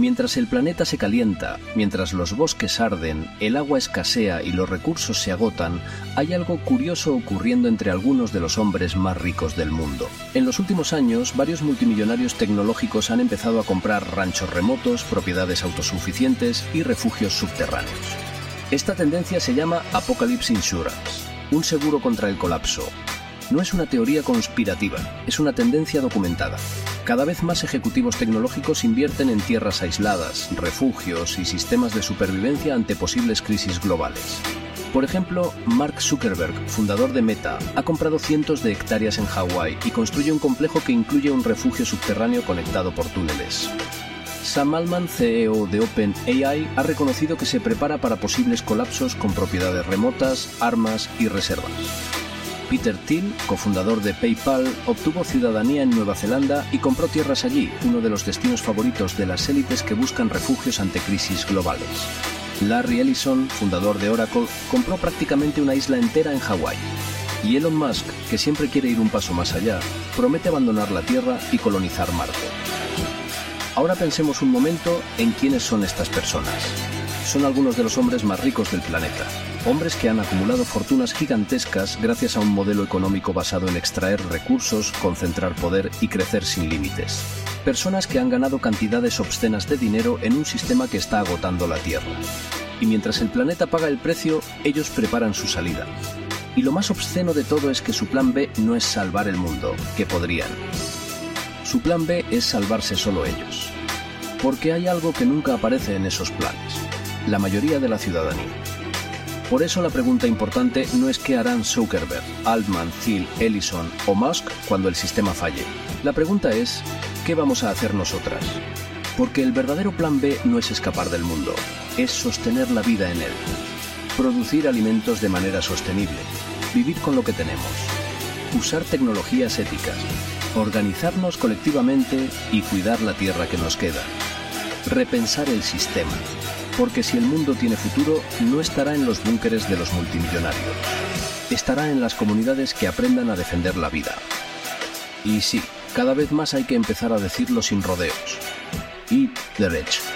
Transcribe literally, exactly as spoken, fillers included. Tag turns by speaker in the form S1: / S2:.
S1: Mientras el planeta se calienta, mientras los bosques arden, el agua escasea y los recursos se agotan, hay algo curioso ocurriendo entre algunos de los hombres más ricos del mundo. En los últimos años, varios multimillonarios tecnológicos han empezado a comprar ranchos remotos, propiedades autosuficientes y refugios subterráneos. Esta tendencia se llama Apocalypse Insurance, un seguro contra el colapso. No es una teoría conspirativa, es una tendencia documentada. Cada vez más ejecutivos tecnológicos invierten en tierras aisladas, refugios y sistemas de supervivencia ante posibles crisis globales. Por ejemplo, Mark Zuckerberg, fundador de Meta, ha comprado cientos de hectáreas en Hawái y construye un complejo que incluye un refugio subterráneo conectado por túneles. Sam Altman, C E O de OpenAI, ha reconocido que se prepara para posibles colapsos con propiedades remotas, armas y reservas. Peter Thiel, cofundador de PayPal, obtuvo ciudadanía en Nueva Zelanda y compró tierras allí, uno de los destinos favoritos de las élites que buscan refugios ante crisis globales. Larry Ellison, fundador de Oracle, compró prácticamente una isla entera en Hawái. Y Elon Musk, que siempre quiere ir un paso más allá, promete abandonar la Tierra y colonizar Marte. Ahora pensemos un momento en quiénes son estas personas. Son algunos de los hombres más ricos del planeta. Hombres que han acumulado fortunas gigantescas gracias a un modelo económico basado en extraer recursos, concentrar poder y crecer sin límites. Personas que han ganado cantidades obscenas de dinero en un sistema que está agotando la Tierra. Y mientras el planeta paga el precio, ellos preparan su salida. Y lo más obsceno de todo es que su plan B no es salvar el mundo, que podrían. Su plan B es salvarse solo ellos. Porque hay algo que nunca aparece en esos planes: la mayoría de la ciudadanía. Por eso la pregunta importante no es qué harán Zuckerberg, Altman, Thiel, Ellison o Musk cuando el sistema falle. La pregunta es, ¿qué vamos a hacer nosotras? Porque el verdadero plan B no es escapar del mundo, es sostener la vida en él. Producir alimentos de manera sostenible, vivir con lo que tenemos, usar tecnologías éticas, organizarnos colectivamente y cuidar la tierra que nos queda. Repensar el sistema. Porque si el mundo tiene futuro, no estará en los búnkeres de los multimillonarios. Estará en las comunidades que aprendan a defender la vida. Y sí, cada vez más hay que empezar a decirlo sin rodeos. Eat the rich.